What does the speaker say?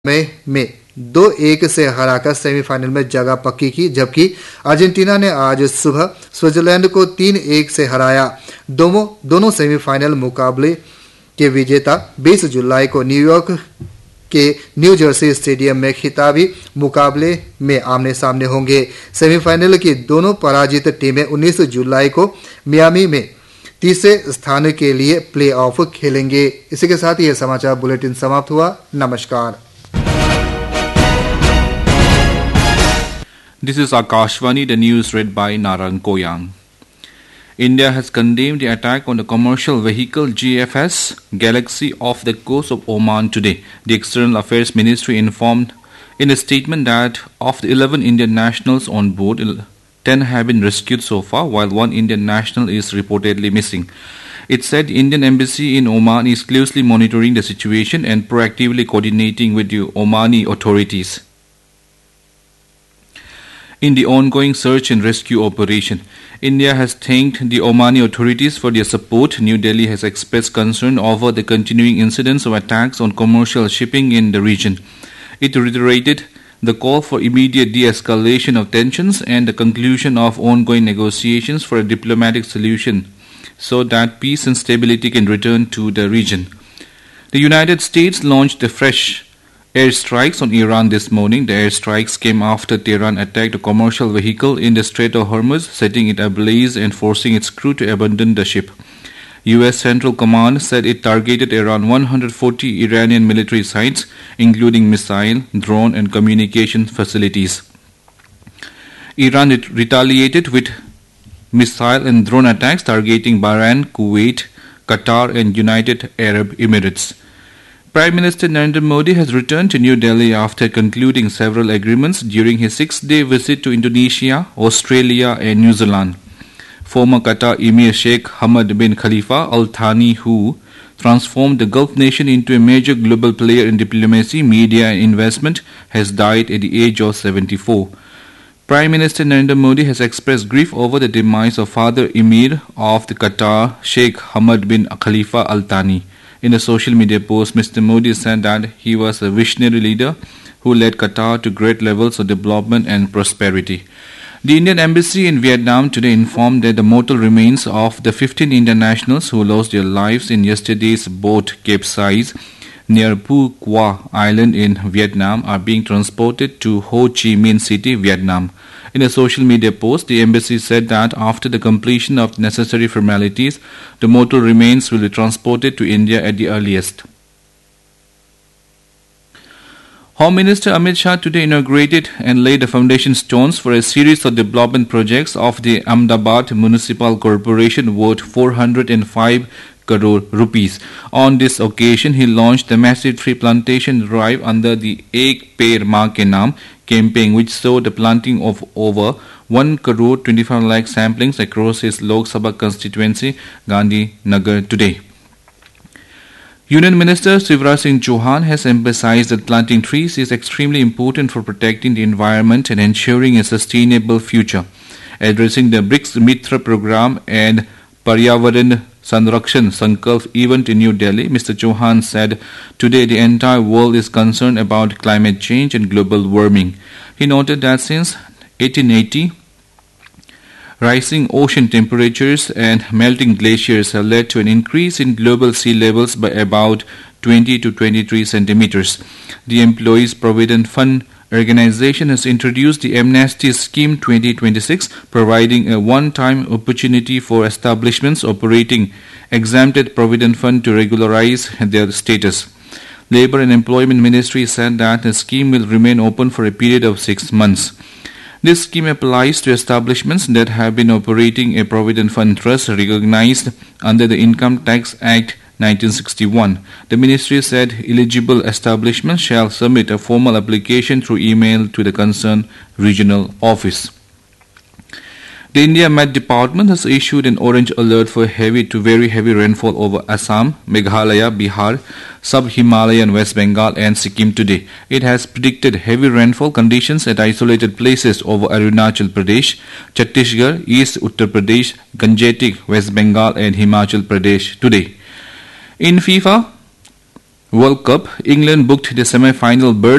में 2-1 से हराकर सेमीफाइनल में जगह पक्की की, जबकि अर्जेंटीना ने आज सुबह स्विट्जरलैंड को 3-1 से हराया। दोनों सेमीफाइनल मुकाबले के विजेता 20 जुलाई को न्यूयॉर्क के न्यू जर्सी स्टेडियम में खिताबी मुकाबले में आमने सामने होंगे। सेमीफाइनल की दोनों पराजित टीमें 19 जुलाई को मियामी में तीसरे स्थान के लिए प्ले ऑफ खेलेंगे। इसी के साथ यह समाचार बुलेटिन समाप्त हुआ। नमस्कार। This is Akashvani, the news read by Narang Koyang. India has condemned the attack on the commercial vehicle GFS Galaxy off the coast of Oman today. The External Affairs Ministry informed in a statement that of the 11 Indian nationals on board, 10 have been rescued so far, while one Indian national is reportedly missing. It said the Indian embassy in Oman is closely monitoring the situation and proactively coordinating with the Omani authorities in the ongoing search and rescue operation. India has thanked the Omani authorities for their support. New Delhi has expressed concern over the continuing incidents of attacks on commercial shipping in the region. It reiterated the call for immediate de-escalation of tensions and the conclusion of ongoing negotiations for a diplomatic solution so that peace and stability can return to the region. The United States launched a fresh airstrikes on Iran this morning. The airstrikes came after Tehran attacked a commercial vehicle in the Strait of Hormuz, setting it ablaze and forcing its crew to abandon the ship. U.S. Central Command said it targeted around 140 Iranian military sites, including missile, drone and communication facilities. Iran retaliated with missile and drone attacks targeting Bahrain, Kuwait, Qatar and United Arab Emirates. Prime Minister Narendra Modi has returned to New Delhi after concluding several agreements during his 6-day visit to Indonesia, Australia and New Zealand. Former Qatar Emir Sheikh Hamad bin Khalifa Al Thani, who transformed the Gulf nation into a major global player in diplomacy, media and investment, has died at the age of 74. Prime Minister Narendra Modi has expressed grief over the demise of Father Emir of the Qatar, Sheikh Hamad bin Khalifa Al Thani. In a social media post, Mr. Modi said that he was a visionary leader who led Qatar to great levels of development and prosperity. The Indian Embassy in Vietnam today informed that the mortal remains of the 15 Indian nationals who lost their lives in yesterday's boat capsize near Phu Quoc Island in Vietnam are being transported to Ho Chi Minh City, Vietnam. In a social media post, the embassy said that after the completion of necessary formalities, the mortal remains will be transported to India at the earliest. Home Minister Amit Shah today inaugurated and laid the foundation stones for a series of development projects of the Ahmedabad Municipal Corporation worth 405 crore rupees. On this occasion, he launched the massive tree plantation drive under the Ek Peड़ Maa Ke Naam campaign, which saw the planting of over 1 crore 25 lakh samplings across his Lok Sabha constituency, Gandhi Nagar, today. Union Minister Shivraj Singh Chauhan has emphasized that planting trees is extremely important for protecting the environment and ensuring a sustainable future. Addressing the BRICS Mitra program and Paryavaran Sanrakshan Sankalp event in New Delhi, Mr. Chauhan said, "Today the entire world is concerned about climate change and global warming." He noted that since 1880, rising ocean temperatures and melting glaciers have led to an increase in global sea levels by about 20 to 23 centimeters. The Employees Provident Fund organization has introduced the Amnesty Scheme 2026, providing a one-time opportunity for establishments operating exempted provident fund to regularize their status. Labour and Employment Ministry said that the scheme will remain open for a period of 6 months. This scheme applies to establishments that have been operating a provident fund trust recognized under the Income Tax Act 1961. The ministry said eligible establishments shall submit a formal application through email to the concerned regional office. The India Met Department has issued an orange alert for heavy to very heavy rainfall over Assam, Meghalaya, Bihar, Sub-Himalayan West Bengal and Sikkim today. It has predicted heavy rainfall conditions at isolated places over Arunachal Pradesh, Chhattisgarh, East Uttar Pradesh, Gangetic, West Bengal and Himachal Pradesh today. In FIFA World Cup, England booked the semi-final berth